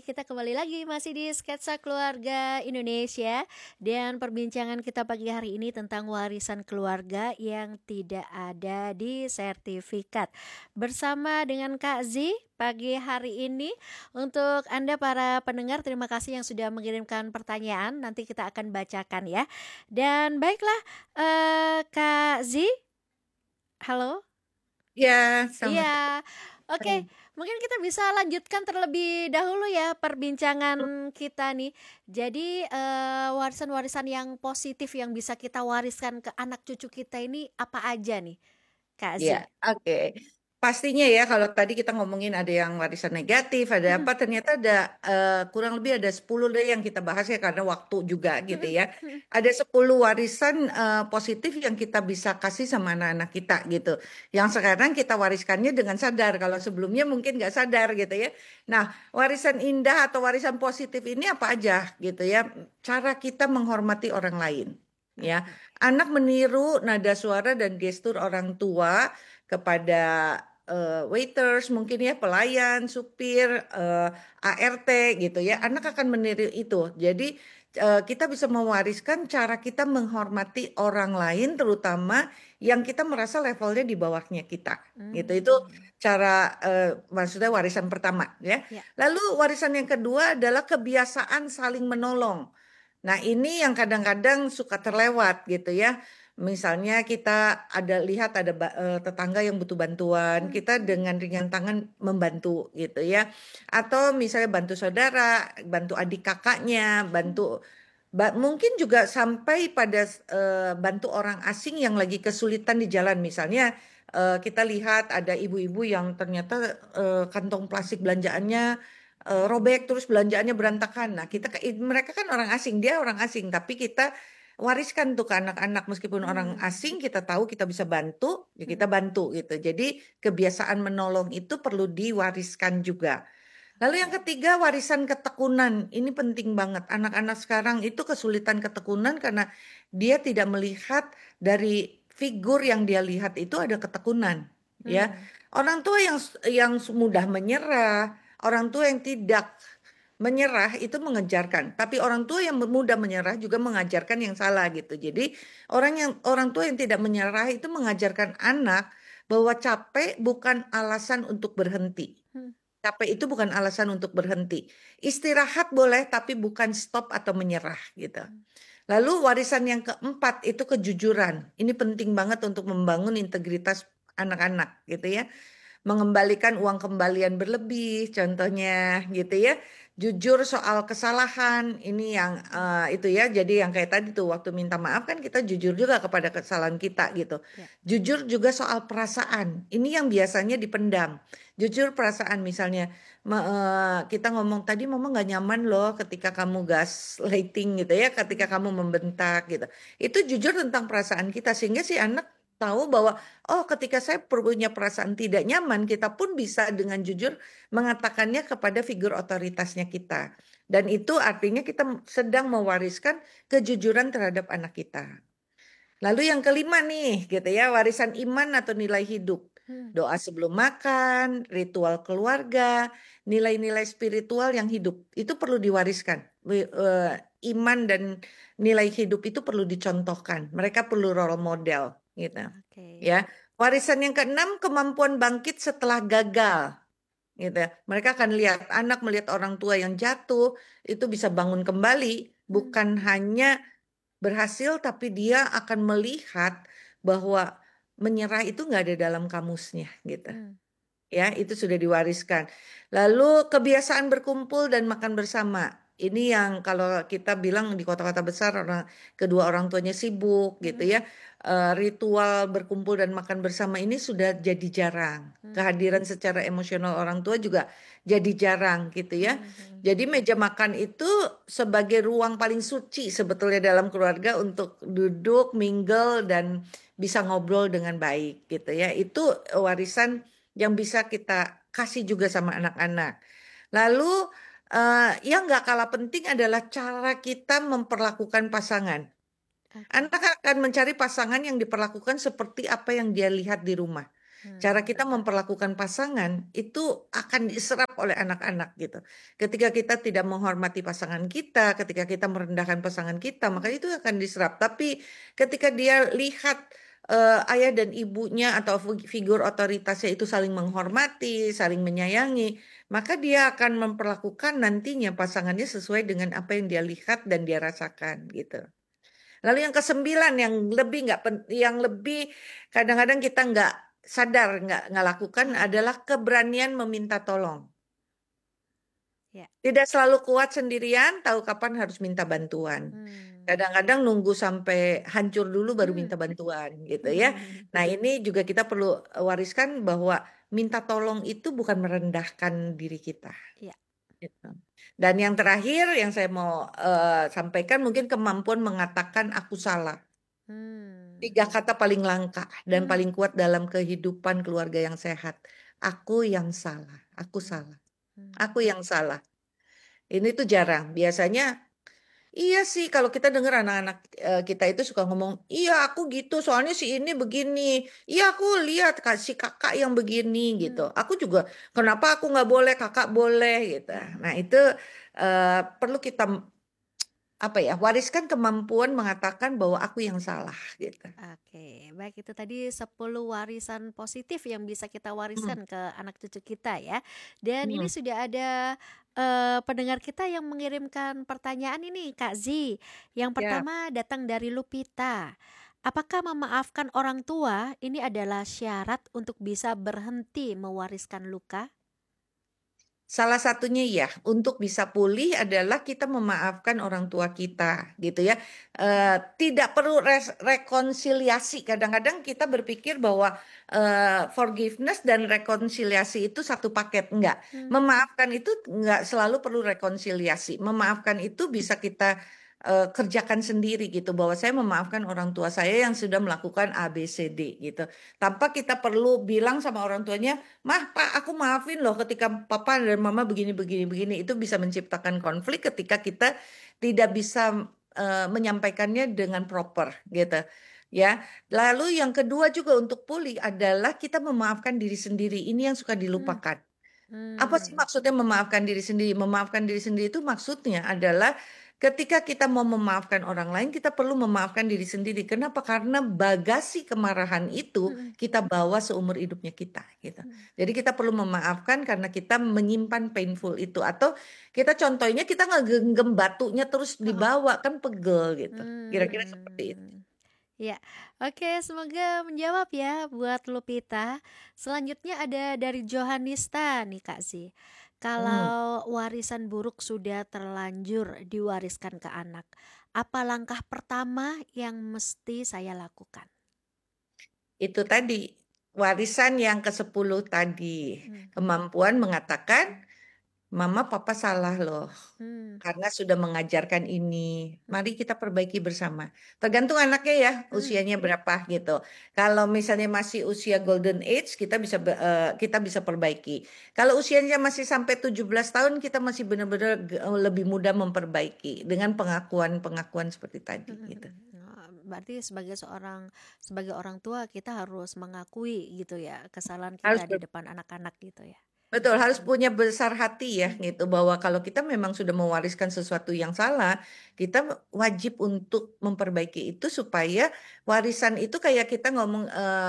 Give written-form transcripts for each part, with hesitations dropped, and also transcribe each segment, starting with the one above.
kita kembali lagi masih di Sketsa Keluarga Indonesia. Dan perbincangan kita pagi hari ini tentang warisan keluarga yang tidak ada di sertifikat. Bersama dengan Kak Z pagi hari ini. Untuk Anda para pendengar, terima kasih yang sudah mengirimkan pertanyaan. Nanti kita akan bacakan ya. Dan baiklah, Kak Z, halo? Ya, selamat Iya, oke. pagi. Mungkin kita bisa lanjutkan terlebih dahulu ya perbincangan kita nih. Jadi warisan-warisan yang positif yang bisa kita wariskan ke anak cucu kita ini apa aja nih, Kak Z? Ya, oke. Pastinya ya kalau tadi kita ngomongin ada yang warisan negatif, ada Mm-mm, apa, ternyata ada kurang lebih ada 10 deh yang kita bahas ya karena waktu juga gitu mm-mm, ya. mm-mm. Ada 10 warisan positif yang kita bisa kasih sama anak-anak kita gitu. Yang sekarang kita wariskannya dengan sadar, kalau sebelumnya mungkin nggak sadar gitu ya. Nah, warisan indah atau warisan positif ini apa aja gitu ya. Cara kita menghormati orang lain. Ya, Oke. anak meniru nada suara dan gestur orang tua kepada waiters, mungkin ya pelayan, supir, ART gitu ya. Anak akan meniru itu. Jadi kita bisa mewariskan cara kita menghormati orang lain, terutama yang kita merasa levelnya di bawahnya kita. Gitu. Itu Hmm, cara maksudnya warisan pertama ya. ya. Lalu warisan yang kedua adalah kebiasaan saling menolong. Nah, ini yang kadang-kadang suka terlewat gitu ya. Misalnya kita lihat ada tetangga yang butuh bantuan, Hmm, kita dengan ringan tangan membantu gitu ya. Atau misalnya bantu saudara, bantu adik kakaknya, hmm, mungkin juga sampai pada bantu orang asing yang lagi kesulitan di jalan. Misalnya kita lihat ada ibu-ibu yang ternyata kantong plastik belanjaannya robek terus belanjaannya berantakan. Nah, mereka kan orang asing, dia orang asing, tapi kita wariskan tuh ke anak-anak meskipun orang hmm, asing, kita tahu kita bisa bantu, ya kita hmm. bantu gitu. Jadi kebiasaan menolong itu perlu diwariskan juga. Lalu yang Oke. ketiga warisan ketekunan. Ini penting banget. Anak-anak sekarang itu kesulitan ketekunan karena dia tidak melihat dari figur yang dia lihat itu ada ketekunan, ya. Hmm, Orang tua yang mudah menyerah, orang tua yang tidak menyerah itu mengejarkan, tapi orang tua yang mudah menyerah juga mengajarkan yang salah gitu. Jadi orang tua yang tidak menyerah itu mengajarkan anak bahwa capek bukan alasan untuk berhenti. hmm, Capek itu bukan alasan untuk berhenti. Istirahat boleh, tapi bukan stop atau menyerah gitu. hmm. Lalu warisan yang keempat itu kejujuran. Ini penting banget untuk membangun integritas anak-anak gitu ya, mengembalikan uang kembalian berlebih contohnya gitu ya, jujur soal kesalahan ini yang itu ya, jadi yang kayak tadi tuh waktu minta maaf kan kita jujur juga kepada kesalahan kita gitu. Ya. Jujur juga soal perasaan, ini yang biasanya dipendam. Jujur perasaan misalnya kita ngomong tadi mama nggak nyaman loh ketika kamu gaslighting gitu ya, ketika Hmm, kamu membentak gitu, itu jujur tentang perasaan kita sehingga si anak tahu bahwa oh, ketika saya punya perasaan tidak nyaman, kita pun bisa dengan jujur mengatakannya kepada figur otoritasnya kita. Dan itu artinya kita sedang mewariskan kejujuran terhadap anak kita. Lalu yang kelima nih, gitu ya, warisan iman atau nilai hidup. hmm. Doa sebelum makan, ritual keluarga, nilai-nilai spiritual yang hidup. Itu perlu diwariskan. Iman dan nilai hidup itu perlu dicontohkan. Mereka perlu role model, gitu. Oke. Ya, warisan yang keenam, kemampuan bangkit setelah gagal. Gitu ya. Mereka akan lihat, anak melihat orang tua yang jatuh, itu bisa bangun kembali. Hmm, Bukan hanya berhasil, tapi dia akan melihat bahwa menyerah itu nggak ada dalam kamusnya gitu. hmm. Ya, itu sudah diwariskan. Lalu kebiasaan berkumpul dan makan bersama. Ini yang kalau kita bilang di kota-kota besar kedua orang tuanya sibuk gitu Hmm, ya. Ritual berkumpul dan makan bersama ini sudah jadi jarang. hmm, Kehadiran secara emosional orang tua juga jadi jarang gitu ya. hmm, hmm. Jadi meja makan itu sebagai ruang paling suci sebetulnya dalam keluarga untuk duduk, mingle dan bisa ngobrol dengan baik gitu ya. Itu warisan yang bisa kita kasih juga sama anak-anak. Lalu yang nggak kalah penting adalah cara kita memperlakukan pasangan. Oke. Anak akan mencari pasangan yang diperlakukan seperti apa yang dia lihat di rumah. Cara Hmm. kita memperlakukan pasangan itu akan diserap oleh anak-anak gitu. Ketika kita tidak menghormati pasangan kita, ketika kita merendahkan pasangan kita, maka itu akan diserap. Tapi ketika dia lihat ayah dan ibunya atau figur otoritasnya itu saling menghormati, saling menyayangi, maka dia akan memperlakukan nantinya pasangannya sesuai dengan apa yang dia lihat dan dia rasakan gitu. Lalu yang kesembilan yang lebih kadang-kadang kita nggak sadar nggak lakukan adalah keberanian meminta tolong. Ya. Tidak selalu kuat sendirian, tahu kapan harus minta bantuan. Hmm. Kadang-kadang nunggu sampai hancur dulu baru Hmm. minta bantuan gitu ya. Nah, ini juga kita perlu wariskan bahwa minta tolong itu bukan merendahkan diri kita. Ya. Gitu. Dan yang terakhir yang saya mau sampaikan mungkin kemampuan mengatakan aku salah. Hmm. 3 kata paling langka dan Hmm. paling kuat dalam kehidupan keluarga yang sehat. Aku yang salah, aku salah, Hmm. aku yang salah. Ini tuh jarang. Biasanya iya sih kalau kita dengar anak-anak kita itu suka ngomong, iya aku gitu soalnya si ini begini. Iya aku lihat si kakak yang begini gitu. Hmm. Aku juga kenapa aku nggak boleh kakak boleh gitu. Nah itu perlu kita wariskan kemampuan mengatakan bahwa aku yang salah gitu. Oke, baik itu tadi 10 warisan positif yang bisa kita Hmm, wariskan ke anak cucu kita ya. Dan ini hmm, sudah ada pendengar kita yang mengirimkan pertanyaan ini Kak Z. Yang ya. pertama datang dari Lupita. Apakah memaafkan orang tua ini adalah syarat untuk bisa berhenti mewariskan luka? Salah satunya ya, untuk bisa pulih adalah kita memaafkan orang tua kita, gitu ya. Tidak perlu rekonsiliasi. Kadang-kadang kita berpikir bahwa forgiveness dan rekonsiliasi itu satu paket. Enggak. Hmm. Memaafkan itu enggak selalu perlu rekonsiliasi. Memaafkan itu bisa kita kerjakan sendiri gitu. Bahwa saya memaafkan orang tua saya yang sudah melakukan A, B, C, D gitu. Tanpa kita perlu bilang sama orang tuanya, Mah, Pak, aku maafin loh ketika Papa dan Mama begini, begini, begini. Itu bisa menciptakan konflik ketika kita tidak bisa menyampaikannya dengan proper, gitu. Ya, lalu yang kedua juga untuk pulih adalah kita memaafkan diri sendiri. Ini yang suka Hmm. dilupakan. Apa sih Hmm. maksudnya memaafkan diri sendiri? Memaafkan diri sendiri itu maksudnya adalah ketika kita mau memaafkan orang lain, kita perlu memaafkan diri sendiri. Kenapa? Karena bagasi kemarahan itu Hmm. kita bawa seumur hidupnya kita, gitu. Hmm. Jadi kita perlu memaafkan karena kita menyimpan painful itu. Atau kita contohnya kita ngegenggam batunya terus Oh. dibawa, kan pegel gitu. Kira-kira seperti itu. Hmm. Ya, oke, semoga menjawab ya buat Lupita. Selanjutnya ada dari Johanista nih Kak Z. Hmm. Kalau warisan buruk sudah terlanjur diwariskan ke anak, apa langkah pertama yang mesti saya lakukan? Itu tadi, warisan yang ke-10 tadi. Hmm. Kemampuan mengatakan, Mama, Papa salah loh. Hmm. Karena sudah mengajarkan ini. Hmm. Mari kita perbaiki bersama. Tergantung anaknya ya, Hmm. usianya berapa gitu. Kalau misalnya masih usia golden age, kita bisa perbaiki. Kalau usianya masih sampai 17 tahun, kita masih benar-benar lebih mudah memperbaiki dengan pengakuan-pengakuan seperti tadi gitu. Nah, berarti sebagai orang tua kita harus mengakui gitu ya kesalahan Harus kita di depan anak-anak gitu ya. Betul, harus Hmm. punya besar hati ya Hmm. gitu bahwa kalau kita memang sudah mewariskan sesuatu yang salah, kita wajib untuk memperbaiki itu supaya warisan itu kayak kita ngomong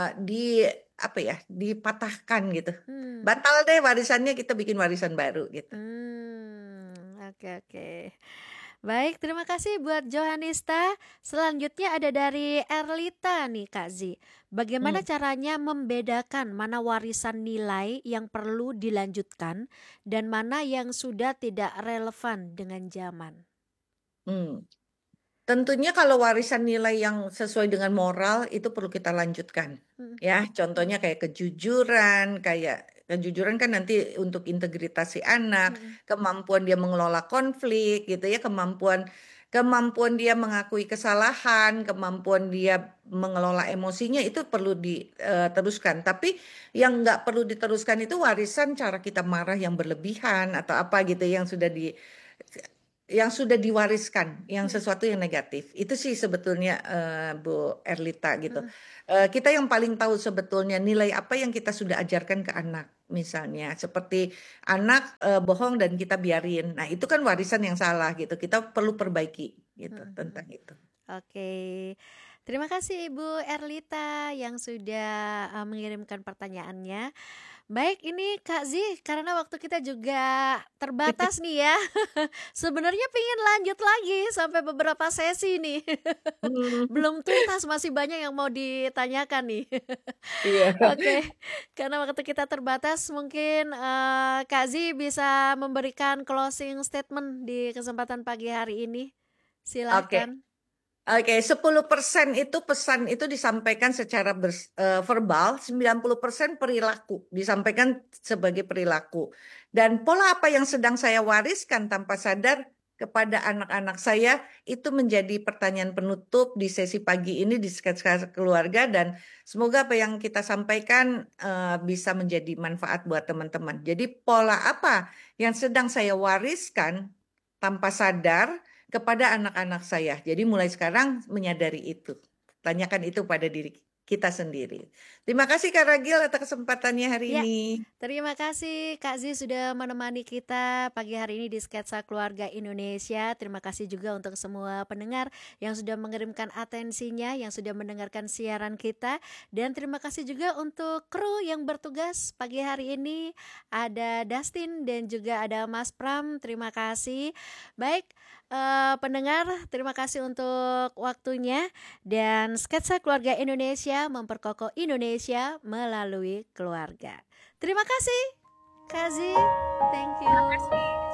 dipatahkan gitu. Hmm. Batal deh warisannya, kita bikin warisan baru gitu. Oke oke. Baik, terima kasih buat Johanista. Selanjutnya ada dari Erlita nih Kak Z. Bagaimana Hmm, caranya membedakan mana warisan nilai yang perlu dilanjutkan dan mana yang sudah tidak relevan dengan zaman? hmm. Tentunya kalau warisan nilai yang sesuai dengan moral itu perlu kita lanjutkan. Hmm. Ya, contohnya kayak kejujuran kan nanti untuk integritas si anak, Hmm. kemampuan dia mengelola konflik gitu ya, kemampuan kemampuan dia mengakui kesalahan, kemampuan dia mengelola emosinya itu perlu diteruskan. Tapi yang nggak perlu diteruskan itu warisan cara kita marah yang berlebihan atau apa gitu yang sudah yang sudah diwariskan, yang Mhm, sesuatu yang negatif. Itu sih sebetulnya, Bu Erlita gitu. mhm, Kita yang paling tahu sebetulnya nilai apa yang kita sudah ajarkan ke anak. Misalnya seperti anak, bohong dan kita biarin. Nah, itu kan warisan yang salah gitu. Kita perlu perbaiki gitu mhm, mhm. tentang itu. Oke. Terima kasih Ibu Erlita yang sudah, mengirimkan pertanyaannya. Baik, ini Kak Zi, karena waktu kita juga terbatas nih ya. Sebenarnya pengen lanjut lagi sampai beberapa sesi nih. Mhm, Belum tuntas, masih banyak yang mau ditanyakan nih. iya. Oke, karena waktu kita terbatas, mungkin Kak Zi bisa memberikan closing statement di kesempatan pagi hari ini. Oke. Silahkan. Oke, 10% itu pesan itu disampaikan secara verbal, 90% perilaku, disampaikan sebagai perilaku. Dan pola apa yang sedang saya wariskan tanpa sadar kepada anak-anak saya itu menjadi pertanyaan penutup di sesi pagi ini di sketsa keluarga dan semoga apa yang kita sampaikan bisa menjadi manfaat buat teman-teman. Jadi pola apa yang sedang saya wariskan tanpa sadar kepada anak-anak saya. Jadi mulai sekarang menyadari itu. Tanyakan itu pada diri kita sendiri. Terima kasih Kak Ragil atas kesempatannya hari Ya, ini. terima kasih Kak Zi sudah menemani kita pagi hari ini di Sketsa Keluarga Indonesia. Terima kasih juga untuk semua pendengar yang sudah mengirimkan atensinya, yang sudah mendengarkan siaran kita. Dan terima kasih juga untuk kru yang bertugas pagi hari ini. Ada Dustin dan juga ada Mas Pram. Terima kasih. Baik, pendengar, terima kasih untuk waktunya. Dan Sketsa Keluarga Indonesia memperkokoh Indonesia melalui keluarga. Terima kasih, Kazi. Thank Terima you. kasih.